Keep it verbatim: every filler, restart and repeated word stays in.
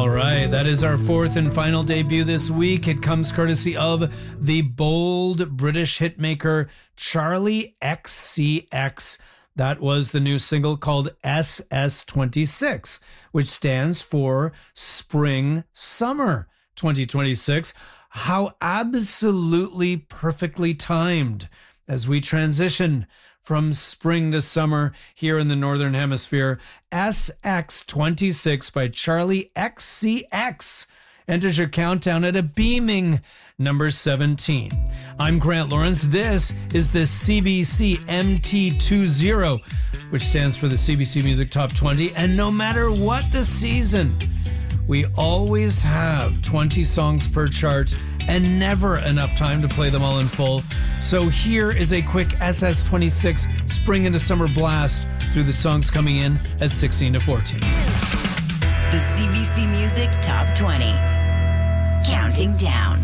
All right, that is our fourth and final debut this week. It comes courtesy of the bold British hitmaker Charlie X C X. That was the new single called S S twenty-six, which stands for Spring Summer twenty twenty-six. How absolutely perfectly timed as we transition from spring to summer here in the Northern Hemisphere. S X twenty-six by Charlie X C X enters your countdown at a beaming number seventeen. I'm Grant Lawrence. This is the C B C M T twenty, which stands for the C B C Music Top twenty. And no matter what the season, we always have twenty songs per chart and never enough time to play them all in full. So here is a quick S S twenty-six spring into summer blast through the songs coming in at sixteen to fourteen. The C B C Music Top twenty. Counting down.